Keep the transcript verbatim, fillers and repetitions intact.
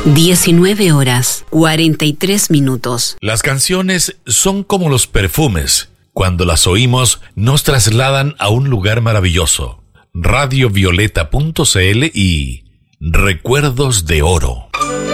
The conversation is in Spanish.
diecinueve horas, cuarenta y tres minutos. Las canciones son como los perfumes. Cuando las oímos, nos trasladan a un lugar maravilloso. radio violeta punto c l y Recuerdos de Oro.